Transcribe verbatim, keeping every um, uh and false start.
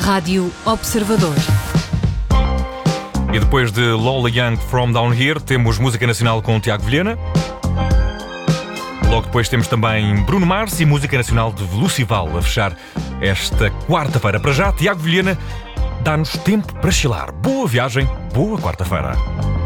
Rádio Observador. E depois de Lola Young, From Down Here, temos música nacional com o Tiago Vilhena. Logo depois temos também Bruno Mars e música nacional de Velucival a fechar esta quarta-feira. Para já, Tiago Vilhena dá-nos tempo para chilar. Boa viagem, boa quarta-feira.